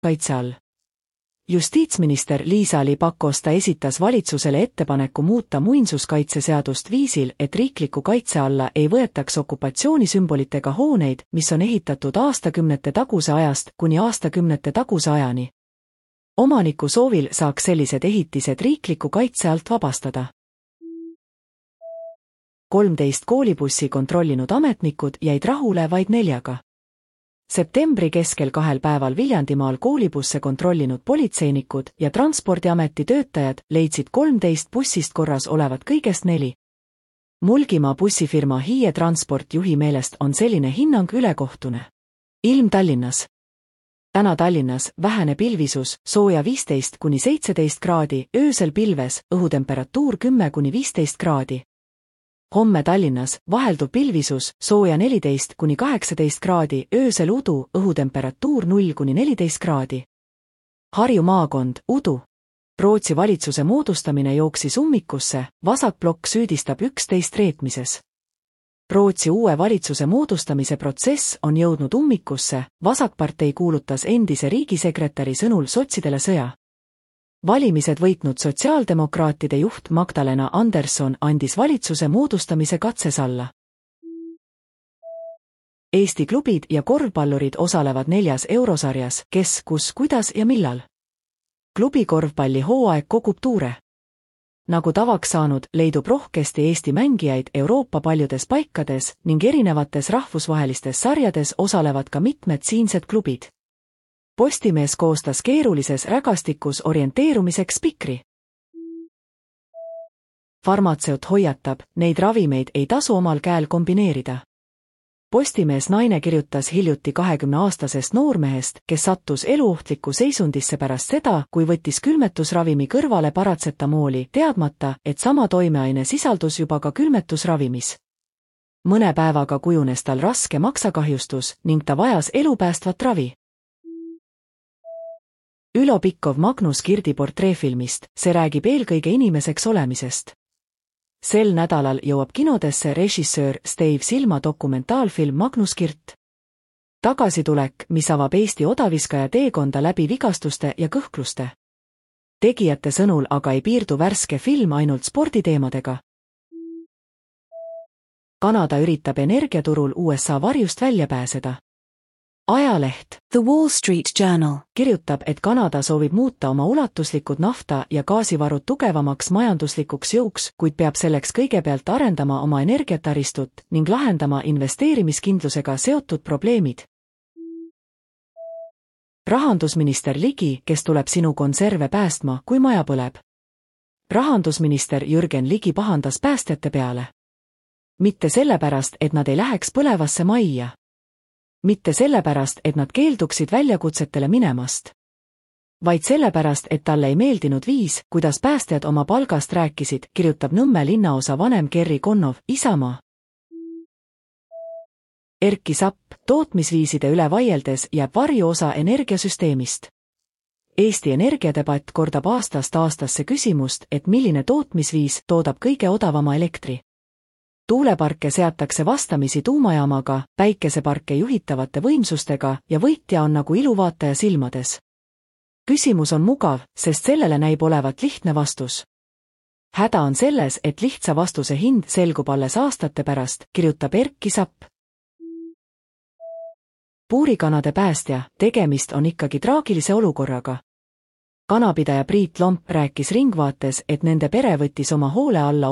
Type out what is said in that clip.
kaitse all. Justiitsminister Liisa-Ly Pakosta esitas valitsusele ettepaneku muuta muinsuskaitseseadust viisil, et riikliku kaitse alla ei võetaks okupatsioonisümbolitega hooneid, mis on ehitatud aastakümnete taguse ajast kuni aastakümnete taguse ajani. Omaniku soovil saaks sellised ehitised riikliku kaitse alt vabastada. 13 koolibussi kontrollinud ametnikud jäid rahule vaid 4. Septembri keskel 2 päeval Viljandimaal koolibusse kontrollinud politseinikud ja Transpordiameti töötajad leidsid 13 bussist korras olevat kõigest 4. Mulgimaa bussifirma Hiie Transport juhi meelest on selline hinnang ülekohtune. Ilm Tallinnas. Täna Tallinnas vähene pilvisus, sooja 15 kuni 17 kraadi, öösel pilves, õhutemperatuur 10 kuni 15 kraadi. Homme Tallinnas vahelduv pilvisus, sooja 14 kuni 18 kraadi, öösel udu, õhutemperatuur 0 kuni 14 kraadi. Harju maakond, udu. Rootsi valitsuse moodustamine jooksis ummikusse, vasakblokk süüdistab üksteist reetmises. Rootsi uue valitsuse moodustamise protsess on jõudnud ummikusse, vasakpartei kuulutas endise riigisekretäri sõnul sotsidele sõja. Valimised võitnud sotsiaaldemokraatide juht Magdalena Andersson andis valitsuse moodustamise katses alla. Eesti klubid ja korvpallurid osalevad 4. eurosarjas, kes, kus, kuidas ja millal. Klubi korvpalli hooaeg kogub tuure. Nagu tavaks saanud, leidub rohkesti Eesti mängijaid Euroopa paljudes paikades ning erinevates rahvusvahelistes sarjades osalevad ka mitmed siinsed klubid. Postimees koostas keerulises rägastikus orienteerumiseks spikri. Farmatseut hoiatab, neid ravimeid ei tasu omal käel kombineerida. Postimees naine kirjutas hiljuti 20-aastasest noormehest, kes sattus eluohtlikku seisundisse pärast seda, kui võttis külmetusravimi kõrvale paratsetamooli, teadmata, et sama toimeaine sisaldus juba ka külmetusravimis. Mõne päevaga kujunes tal raske maksakahjustus ning ta vajas elupäästvat ravi. Ülo Pikhof Magnus Kirdi portreefilmist, see räägib eelkõige inimeseks olemisest. Sel nädalal jõuab kinodesse režissöör Steve Silma dokumentaalfilm Magnus Kirt. Tagasitulek, mis avab Eesti odaviskaja teekonda läbi vigastuste ja kõhkluste. Tegijate sõnul aga ei piirdu värske film ainult sporditeemadega. Kanada üritab energiaturul USA varjust välja pääseda. Ajaleht The Wall Street Journal kirjutab, et Kanada soovib muuta oma ulatuslikud nafta- ja gaasivarud tugevamaks majanduslikuks jõuks, kuid peab selleks kõigepealt arendama oma energiataristut ning lahendama investeerimiskindlusega seotud probleemid. Rahandusminister Ligi, kes tuleb sinu konserve päästma, kui maja põleb. Rahandusminister Jürgen Ligi pahandas päästjate peale. Mitte sellepärast, et nad ei läheks põlevasse majja. Mitte sellepärast, et nad keelduksid väljakutsetele minemast. Vaid sellepärast, et talle ei meeldinud viis, kuidas päästjad oma palgast rääkisid, kirjutab Nõmme linnaosa vanem Kerri Konnov, Isamaa. Erki Sapp, tootmisviiside üle vaieldes jääb varjuosa energiasüsteemist. Eesti energiadebatt kordab aastast aastasse küsimust, et milline tootmisviis toodab kõige odavama elektri. Tuuleparke seatakse vastamisi tuumajaamaga, päikeseparke juhitavate võimsustega ja võitja on nagu iluvaataja silmades. Küsimus on mugav, sest sellele näib olevat lihtne vastus. Häda on selles, et lihtsa vastuse hind selgub alles aastate pärast, kirjutab Erki Sapp. Puurikanade päästja, tegemist on ikkagi traagilise olukorraga. Kanapidaja Priit Lomp rääkis Ringvaates, et nende pere võttis oma hoole alla